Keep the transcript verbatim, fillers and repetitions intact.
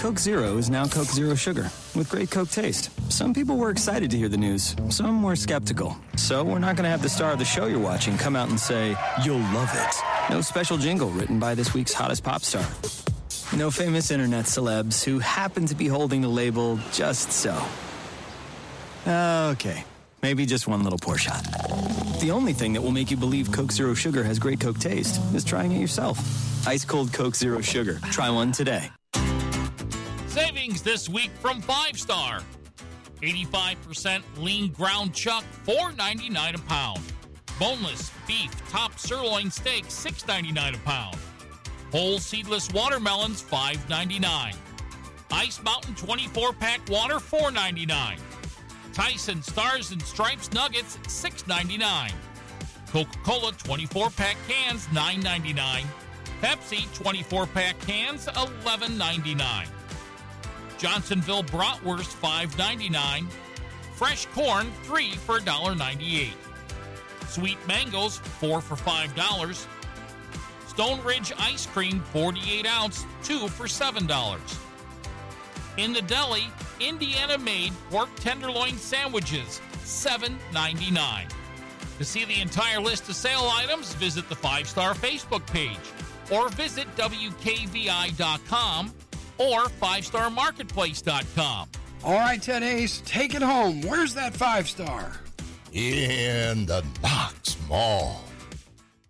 Coke Zero is now Coke Zero Sugar, with great Coke taste. Some people were excited to hear the news. Some were skeptical. So we're not going to have the star of the show you're watching come out and say, "You'll love it." No special jingle written by this week's hottest pop star. No famous internet celebs who happen to be holding the label just so. Okay, maybe just one little pour shot. The only thing that will make you believe Coke Zero Sugar has great Coke taste is trying it yourself. Ice cold Coke Zero Sugar. Try one today. Savings this week from Five Star. eighty-five percent lean ground chuck, four ninety-nine a pound. Boneless beef top sirloin steak, six ninety-nine a pound. Whole seedless watermelons, five ninety-nine. Ice Mountain twenty-four pack water, four ninety-nine. Tyson Stars and Stripes nuggets, six ninety-nine. Coca-Cola twenty-four pack cans, nine ninety-nine. Pepsi twenty-four pack cans, eleven ninety-nine. Johnsonville bratwurst, five ninety-nine. Fresh corn, three for one ninety-eight. Sweet mangoes, four for five dollars. Stone Ridge ice cream, forty-eight ounce, two for seven dollars. In the deli, Indiana-made pork tenderloin sandwiches, seven ninety-nine. To see the entire list of sale items, visit the Five Star Facebook page or visit W K V I dot com or five star marketplace dot com. All right, Ted Ace, take it home. Where's that Five Star? In the Knox Mall.